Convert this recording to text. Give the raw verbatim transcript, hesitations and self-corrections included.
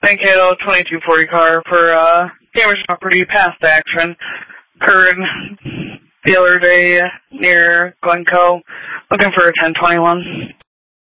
Mankato twenty-two forty car for uh, damaged property past action occurred the other day near Glencoe, looking for a ten twenty-one.